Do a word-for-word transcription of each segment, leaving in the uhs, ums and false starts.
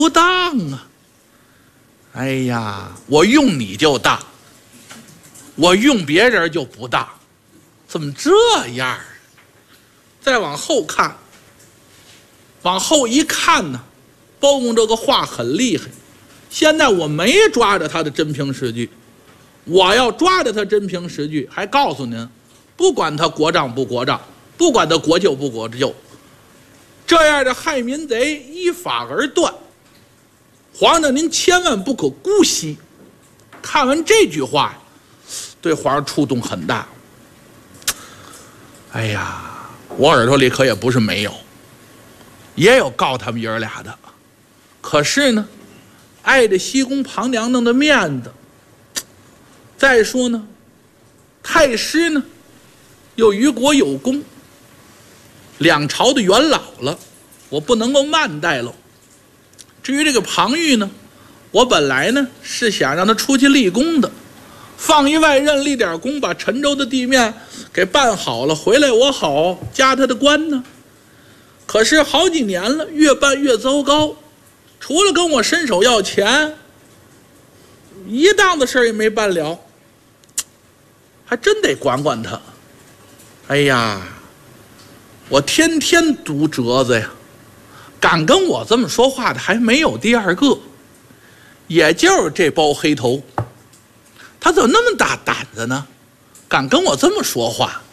不当啊！哎呀，我用你就当，我用别人就不当，怎么这样？再往后看，往后一看呢，包公这个话很厉害。现在我没抓着他的真凭实据，我要抓着他真凭实据，还告诉您，不管他国丈不国丈，不管他国舅不国舅，这样的害民贼依法而断。皇上您千万不可姑息。看完这句话，对皇上触动很大。哎呀，我耳朵里可也不是没有，也有告他们爷儿俩的，可是呢，碍着西宫庞娘娘的面子。再说呢，太师呢又与国有功，两朝的元老了，我不能够慢待喽。至于这个庞玉呢，我本来呢是想让他出去立功的，放一外任立点功，把陈州的地面给办好了，回来我好加他的官呢。可是好几年了，越办越糟糕，除了跟我伸手要钱，一档子事儿也没办了，还真得管管他。哎呀，我天天读折子呀，敢跟我这么说话的还没有第二个，也就是这包黑头，他怎么那么大胆子呢？敢跟我这么说话。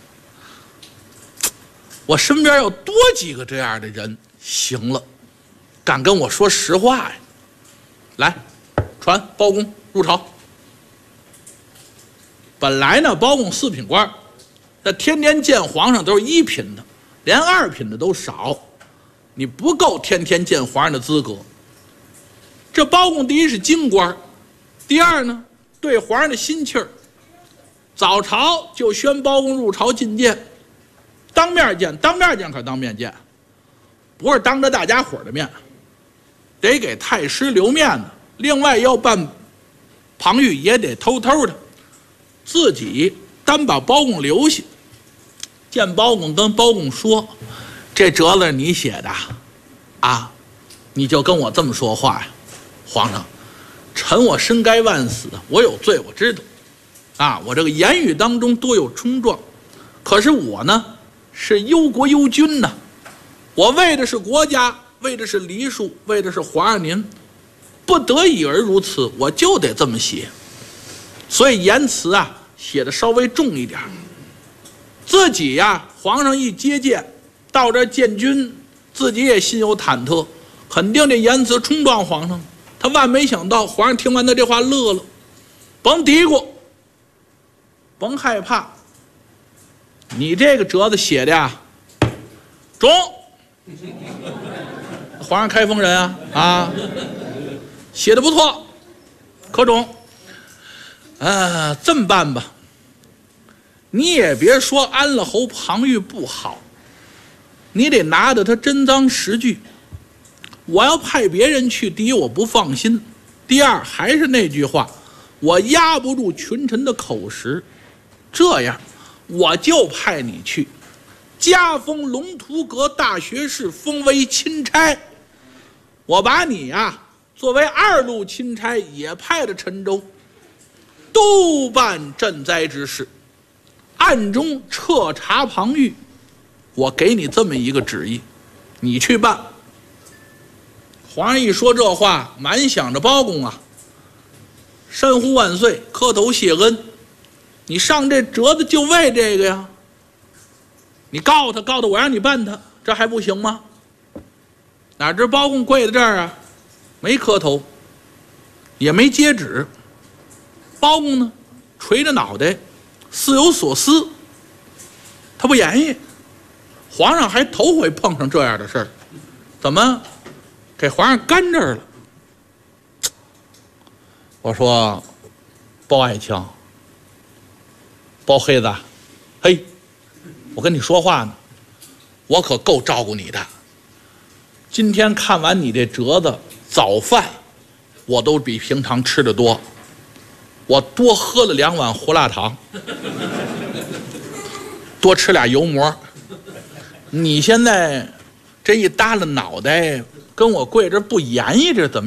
我身边要多几个这样的人行了，敢跟我说实话呀。来，传包公入朝。本来呢，包公四品官，那天天见皇上都是一品的，连二品的都少，你不够天天见皇上的资格。这包公第一是京官，第二呢对皇上的心气儿，早朝就宣包公入朝觐见，当面见，当面见可当面见，不是当着大家伙的面，得给太师留面子。另外要办庞玉也得偷偷的，自己单把包公留下。见包公跟包公说，这折子你写的啊，你就跟我这么说话呀。皇上，臣我身该万死，我有罪我知道啊，我这个言语当中多有冲撞，可是我呢是忧国忧君呢，我为的是国家，为的是梨树，为的是皇上您，不得已而如此，我就得这么写。所以言辞啊写的稍微重一点。自己呀，皇上一接见到这见君，自己也心有忐忑，肯定这言辞冲撞皇上。他万没想到皇上听完他这话乐了，甭嘀咕，甭害怕，你这个折子写的呀中。皇上开封人啊啊，写的不错，可中。啊，这么办吧，你也别说安了侯庞玉不好，你得拿着他真赃实据。我要派别人去，第一我不放心，第二还是那句话，我压不住群臣的口实。这样我就派你去，加封龙图阁大学士，封为钦差。我把你呀、啊、作为二路钦差，也派到陈州，督办赈灾之事，暗中彻查庞玉。我给你这么一个旨意，你去办。皇上一说这话，满想着包公啊，山呼万岁，磕头谢恩。你上这折子就为这个呀？你告他，告他我让你办他，这还不行吗？哪知包公跪在这儿啊，没磕头，也没接旨。包公呢，垂着脑袋，似有所思。他不言语。皇上还头回碰上这样的事儿，怎么给皇上干这儿了？我说，包爱卿，包黑子，嘿，我跟你说话呢，我可够照顾你的。今天看完你这折子，早饭我都比平常吃的多，我多喝了两碗胡辣汤，多吃俩油馍。你现在这一耷拉脑袋，跟我跪着不言语，这怎么